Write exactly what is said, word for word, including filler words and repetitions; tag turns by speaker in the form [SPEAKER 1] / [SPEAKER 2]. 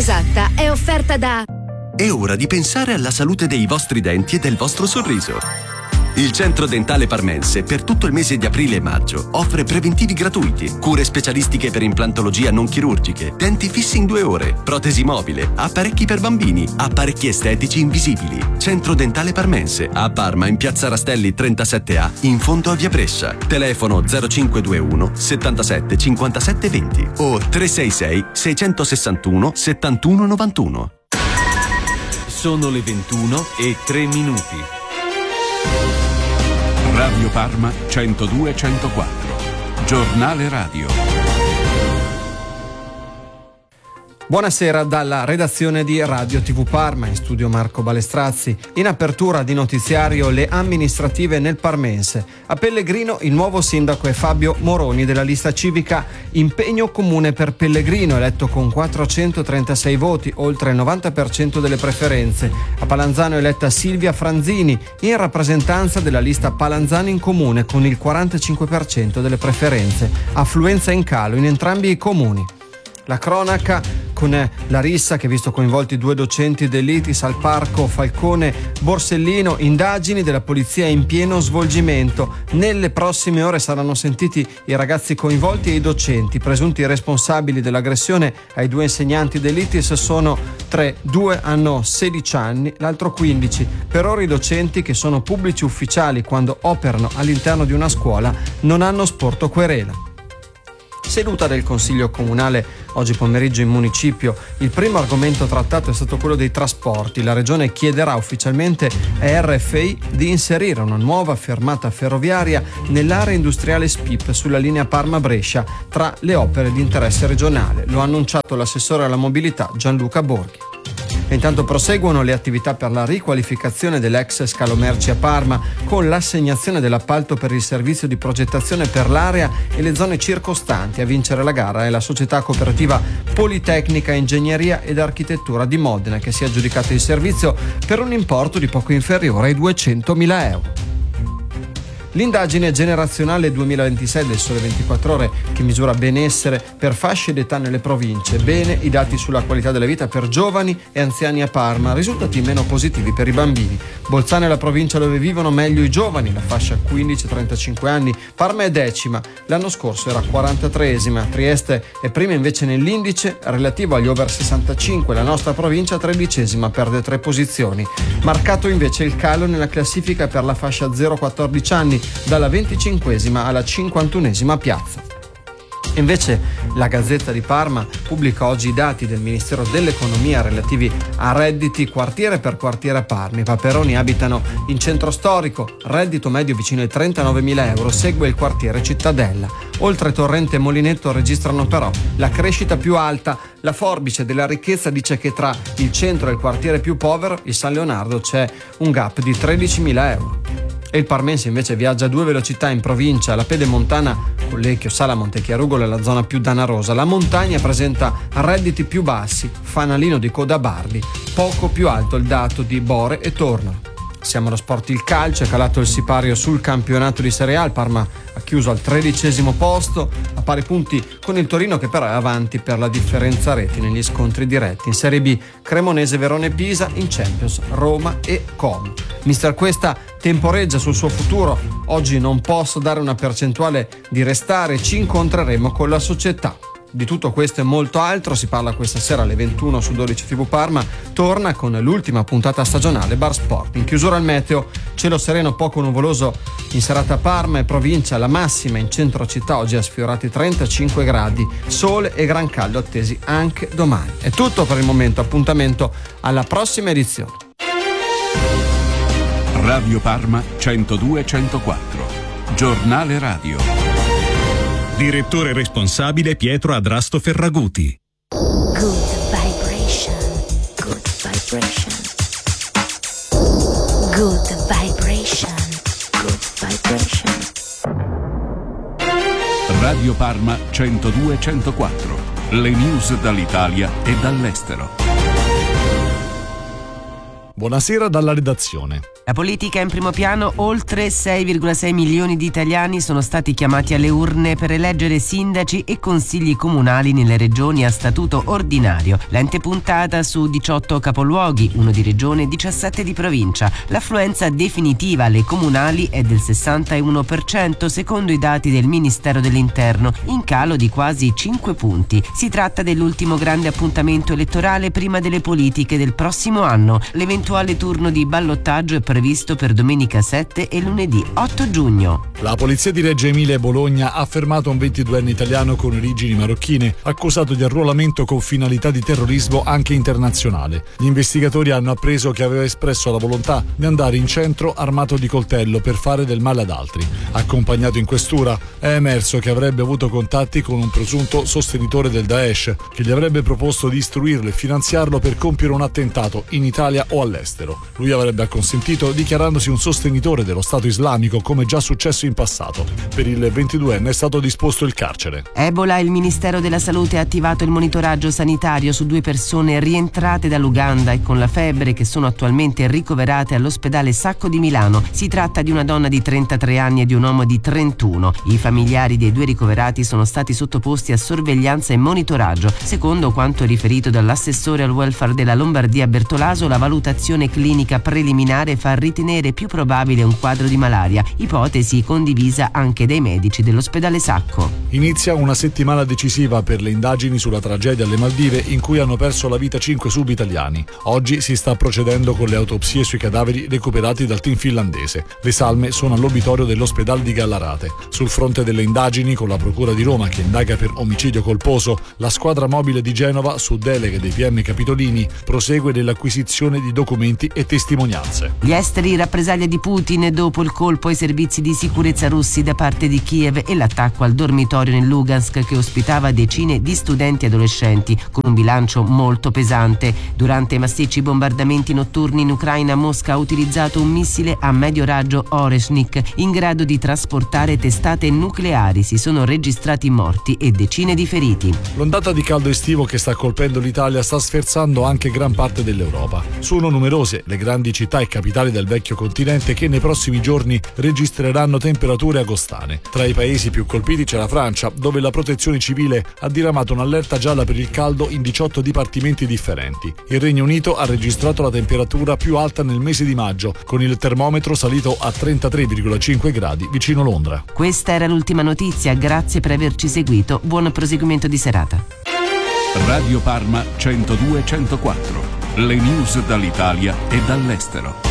[SPEAKER 1] esatta è offerta da...
[SPEAKER 2] È ora di pensare alla salute dei vostri denti e del vostro sorriso. Il Centro Dentale Parmense per tutto il mese di aprile e maggio offre preventivi gratuiti, cure specialistiche per implantologia non chirurgiche, denti fissi in due ore, protesi mobile, apparecchi per bambini, apparecchi estetici invisibili. Centro Dentale Parmense a Parma in Piazza Rastelli trentasette A in fondo a Via Brescia. Telefono zero cinque due uno settantasette cinquantasette venti o tre sei sei sei sessantuno settantuno novantuno.
[SPEAKER 3] Sono le ventuno e tre minuti.
[SPEAKER 4] Radio Parma centodue centoquattro. Giornale radio.
[SPEAKER 5] Buonasera dalla redazione di Radio tivù Parma, in studio Marco Balestrazzi. In apertura di notiziario le amministrative nel Parmense. A Pellegrino il nuovo sindaco è Fabio Moroni della lista civica Impegno Comune per Pellegrino, eletto con quattrocentotrentasei voti, oltre il novanta per cento delle preferenze. A Palanzano è eletta Silvia Franzini, in rappresentanza della lista Palanzano in Comune, con il quarantacinque per cento delle preferenze. Affluenza in calo in entrambi i comuni. La cronaca con la rissa che ha visto coinvolti due docenti dell'I T I S al parco Falcone Borsellino, indagini della polizia in pieno svolgimento. Nelle prossime ore saranno sentiti i ragazzi coinvolti e i docenti. Presunti responsabili dell'aggressione ai due insegnanti dell'I T I S sono tre, due hanno sedici anni, l'altro quindici. Per ora i docenti, che sono pubblici ufficiali quando operano all'interno di una scuola, non hanno sporto querela. Seduta del Consiglio Comunale oggi pomeriggio in municipio. Il primo argomento trattato è stato quello dei trasporti. La Regione chiederà ufficialmente a R F I di inserire una nuova fermata ferroviaria nell'area industriale S P I P sulla linea Parma-Brescia tra le opere di interesse regionale. Lo ha annunciato l'assessore alla mobilità Gianluca Borghi. E intanto proseguono le attività per la riqualificazione dell'ex scalo merci a Parma, con l'assegnazione dell'appalto per il servizio di progettazione per l'area e le zone circostanti. A vincere la gara è la società cooperativa Politecnica Ingegneria ed Architettura di Modena, che si è aggiudicata il servizio per un importo di poco inferiore ai duecentomila euro. L'indagine generazionale duemilaventisei del Sole ventiquattro Ore, che misura benessere per fasce d'età nelle province. Bene i dati sulla qualità della vita per giovani e anziani a Parma, risultati meno positivi per i bambini. Bolzano è la provincia dove vivono meglio i giovani, la fascia quindici trentacinque anni. Parma è decima, l'anno scorso era quarantatreesima. Trieste è prima invece nell'indice relativo agli over sessantacinque, la nostra provincia tredicesima, perde tre posizioni. Marcato invece il calo nella classifica per la fascia zero quattordici anni, dalla venticinquesima alla cinquantunesima piazza. Invece la Gazzetta di Parma pubblica oggi i dati del Ministero dell'Economia relativi a redditi quartiere per quartiere a Parma. I Paperoni abitano in centro storico, reddito medio vicino ai trentanovemila euro, segue il quartiere Cittadella. Oltre Torrente e Molinetto registrano però la crescita più alta. La forbice della ricchezza dice che tra il centro e il quartiere più povero, il San Leonardo, c'è un gap di tredicimila euro. E il parmense invece viaggia a due velocità in provincia. La pedemontana, Collecchio, Sala, Montechiarugolo è la zona più danarosa. La montagna presenta redditi più bassi, fanalino di Codabardi, poco più alto il dato di Bore e Torno. Siamo allo sport. Il calcio, è calato il sipario sul campionato di Serie A. Il Parma ha chiuso al tredicesimo posto, a pari punti con il Torino, che però è avanti per la differenza reti negli scontri diretti. In Serie B, Cremonese, Verona e Pisa. In Champions, Roma e Como. Mister Cuesta temporeggia sul suo futuro. Oggi non posso dare una percentuale di restare, ci incontreremo con la società. Di tutto questo e molto altro si parla questa sera alle ventuno su dodici tivù Parma. Torna con l'ultima puntata stagionale Bar Sport. In chiusura al meteo, cielo sereno poco nuvoloso in serata a Parma e provincia. La massima in centro città oggi ha sfiorato i trentacinque gradi. Sole e gran caldo attesi anche domani. È tutto per il momento, appuntamento alla prossima edizione.
[SPEAKER 4] Radio Parma centodue centoquattro. Giornale radio.
[SPEAKER 6] Direttore responsabile Pietro Adrasto Ferraguti.
[SPEAKER 1] Good vibration, good vibration. Good vibration, good vibration.
[SPEAKER 4] Radio Parma centodue centoquattro. Le news dall'Italia e dall'estero.
[SPEAKER 7] Buonasera dalla redazione.
[SPEAKER 8] La politica è in primo piano. Oltre sei virgola sei milioni di italiani sono stati chiamati alle urne per eleggere sindaci e consigli comunali nelle regioni a statuto ordinario. L'ente puntata su diciotto capoluoghi, uno di regione e diciassette di provincia. L'affluenza definitiva alle comunali è del sessantuno per cento secondo i dati del Ministero dell'Interno, in calo di quasi cinque punti. Si tratta dell'ultimo grande appuntamento elettorale prima delle politiche del prossimo anno. L'eventuale turno di ballottaggio è previsto per domenica sette e lunedì otto giugno.
[SPEAKER 7] La polizia di Reggio Emilia e Bologna ha fermato un ventiduenne italiano con origini marocchine, accusato di arruolamento con finalità di terrorismo anche internazionale. Gli investigatori hanno appreso che aveva espresso la volontà di andare in centro armato di coltello per fare del male ad altri. Accompagnato in questura, è emerso che avrebbe avuto contatti con un presunto sostenitore del Daesh, che gli avrebbe proposto di istruirlo e finanziarlo per compiere un attentato in Italia o all'estero. Lui avrebbe acconsentito dichiarandosi un sostenitore dello Stato islamico, come già successo in passato. Per il ventiduenne è stato disposto il carcere.
[SPEAKER 8] Ebola. Il Ministero della Salute ha attivato il monitoraggio sanitario su due persone rientrate dall'Uganda e con la febbre che sono attualmente ricoverate all'ospedale Sacco di Milano. Si tratta di una donna di trentatré anni e di un uomo di trentuno. I familiari dei due ricoverati sono stati sottoposti a sorveglianza e monitoraggio. Secondo quanto riferito dall'assessore al welfare della Lombardia Bertolaso, la valutazione clinica preliminare fa ritenere più probabile un quadro di malaria, ipotesi condivisa anche dai medici dell'ospedale Sacco.
[SPEAKER 7] Inizia una settimana decisiva per le indagini sulla tragedia alle Maldive in cui hanno perso la vita cinque sub-italiani. Oggi si sta procedendo con le autopsie sui cadaveri recuperati dal team finlandese. Le salme sono all'obitorio dell'ospedale di Gallarate. Sul fronte delle indagini, con la Procura di Roma che indaga per omicidio colposo, la squadra mobile di Genova, su delega dei P M Capitolini, prosegue nell'acquisizione di documenti e testimonianze.
[SPEAKER 8] Gli esteri, rappresaglia di Putin dopo il colpo ai servizi di sicurezza russi da parte di Kiev e l'attacco al dormitorio nel Lugansk che ospitava decine di studenti e adolescenti, con un bilancio molto pesante. Durante i massicci bombardamenti notturni in Ucraina, Mosca ha utilizzato un missile a medio raggio Oreshnik in grado di trasportare testate nucleari. Si sono registrati morti e decine di feriti.
[SPEAKER 7] L'ondata di caldo estivo che sta colpendo l'Italia sta sferzando anche gran parte dell'Europa. Sono numerose le grandi città e capitali del vecchio continente che nei prossimi giorni registreranno temperature agostane. Tra i paesi più colpiti c'è la Francia, dove la protezione civile ha diramato un'allerta gialla per il caldo in diciotto dipartimenti differenti. Il Regno Unito ha registrato la temperatura più alta nel mese di maggio, con il termometro salito a trentatré virgola cinque gradi vicino Londra.
[SPEAKER 8] Questa era l'ultima notizia, grazie per averci seguito, buon proseguimento di serata.
[SPEAKER 4] Radio Parma centodue centoquattro, le news dall'Italia e dall'estero.